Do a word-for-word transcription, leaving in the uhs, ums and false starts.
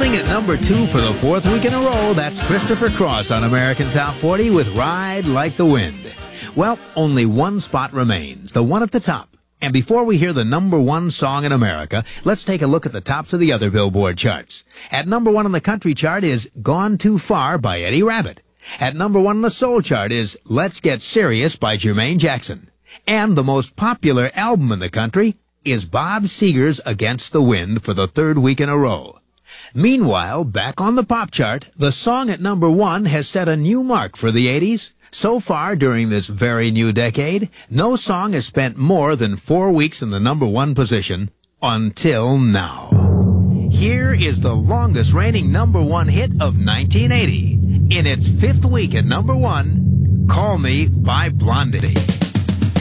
Sitting at number two for the fourth week in a row, that's Christopher Cross on American Top forty with Ride Like the Wind. Well, only one spot remains, the one at the top. And before we hear the number one song in America, let's take a look at the tops of the other Billboard charts. At number one on the country chart is Gone Too Far by Eddie Rabbitt. At number one on the soul chart is Let's Get Serious by Jermaine Jackson. And the most popular album in the country is Bob Seger's Against the Wind for the third week in a row. Meanwhile, back on the pop chart, the song at number one has set a new mark for the eighties. So far, during this very new decade, no song has spent more than four weeks in the number one position until now. Here is the longest reigning number one hit of nineteen eighty. In its fifth week at number one, Call Me by Blondie.